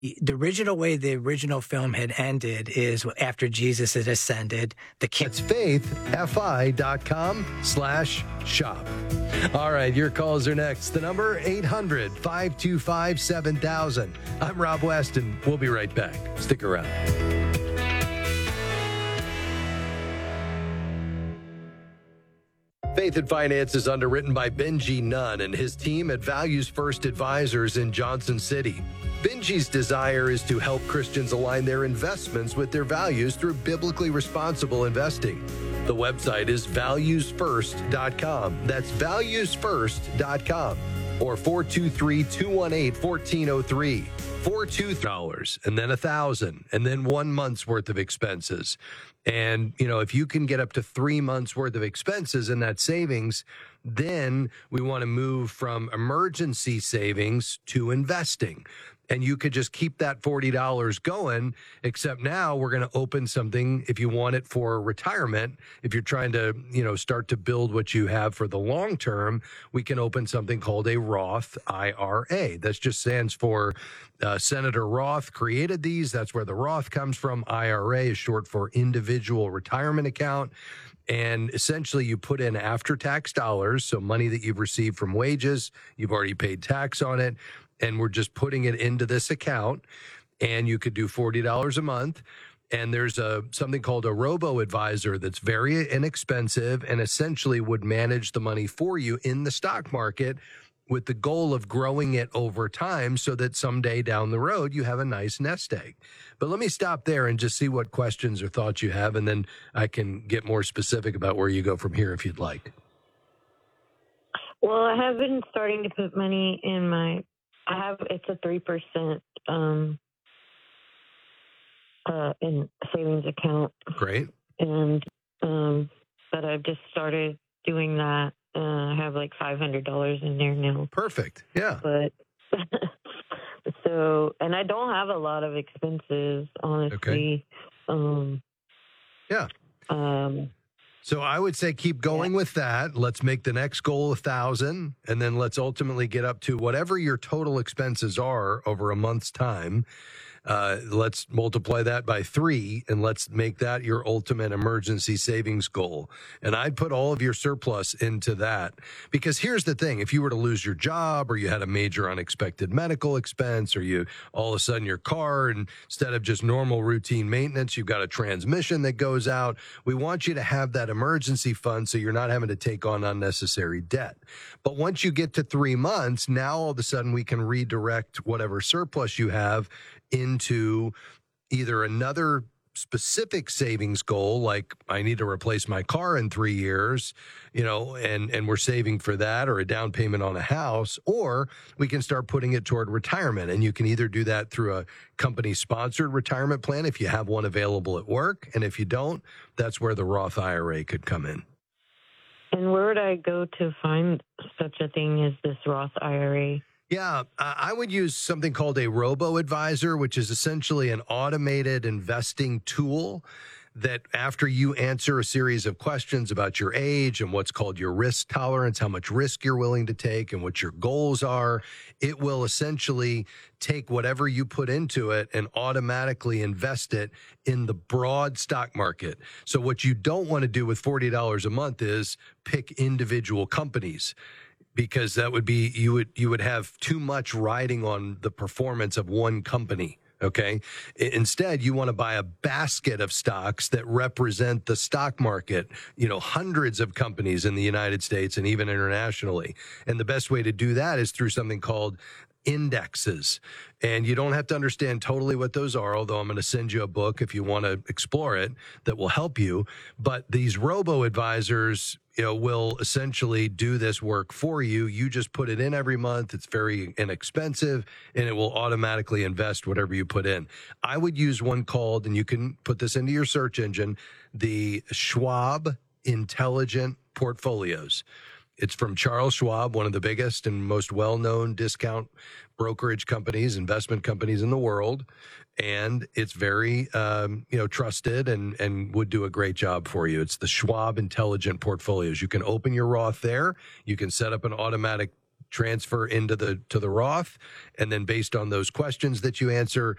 The original way the original film had ended is after Jesus had ascended. It's faithfi.com/shop. All right, your calls are next. The number 800-525-7000. I'm Rob Weston. We'll be right back. Stick around. Faith and Finance is underwritten by Benji Nunn and his team at Values First Advisors in Johnson City. Benji's desire is to help Christians align their investments with their values through biblically responsible investing. The website is valuesfirst.com. That's valuesfirst.com or 423-218-1403. $42 and then $1,000 and then 1 month's worth of expenses. And, if you can get up to 3 months worth of expenses in that savings, then we want to move from emergency savings to investing. And you could just keep that $40 going, except now we're going to open something if you want it for retirement. If you're trying to, start to build what you have for the long term, we can open something called a Roth IRA. That just stands for Senator Roth created these. That's where the Roth comes from. IRA is short for individual retirement account. And essentially, you put in after-tax dollars, so money that you've received from wages, you've already paid tax on it, and we're just putting it into this account. And you could do $40 a month. And there's something called a robo-advisor that's very inexpensive and essentially would manage the money for you in the stock market with the goal of growing it over time so that someday down the road you have a nice nest egg. But let me stop there and just see what questions or thoughts you have, and then I can get more specific about where you go from here if you'd like. Well, I have been starting to put money in it's a 3% in savings account. Great. And but I've just started doing that. I have like $500 in there now. Perfect. Yeah. But and I don't have a lot of expenses, honestly. Okay. Yeah. So I would say keep going with that. Let's make the next goal 1,000, and then let's ultimately get up to whatever your total expenses are over a month's time. Let's multiply that by 3, and let's make that your ultimate emergency savings goal. And I'd put all of your surplus into that, because here's the thing. If you were to lose your job, or you had a major unexpected medical expense, or you all of a sudden your car, and instead of just normal routine maintenance, you've got a transmission that goes out, we want you to have that emergency fund so you're not having to take on unnecessary debt. But once you get to 3 months, now all of a sudden we can redirect whatever surplus you have into either another specific savings goal, like I need to replace my car in 3 years, and we're saving for that, or a down payment on a house, or we can start putting it toward retirement. And you can either do that through a company sponsored retirement plan if you have one available at work. And if you don't, that's where the Roth IRA could come in. And where would I go to find such a thing as this Roth IRA? Yeah, I would use something called a robo-advisor, which is essentially an automated investing tool that after you answer a series of questions about your age and what's called your risk tolerance, how much risk you're willing to take and what your goals are, it will essentially take whatever you put into it and automatically invest it in the broad stock market. So what you don't want to do with $40 a month is pick individual companies, because that would be, you would have too much riding on the performance of one company. Okay. Instead, you want to buy a basket of stocks that represent the stock market, hundreds of companies in the United States and even internationally. And the best way to do that is through something called indexes. And you don't have to understand totally what those are, although I'm going to send you a book if you want to explore it that will help you. But these robo-advisors, will essentially do this work for you. You just put it in every month. It's very inexpensive, and it will automatically invest whatever you put in. I would use one called, and you can put this into your search engine, the Schwab Intelligent Portfolios. It's from Charles Schwab, one of the biggest and most well-known discount brokerage companies, investment companies in the world. And it's very, trusted and would do a great job for you. It's the Schwab Intelligent Portfolios. You can open your Roth there. You can set up an automatic transfer into the Roth, and then based on those questions that you answer,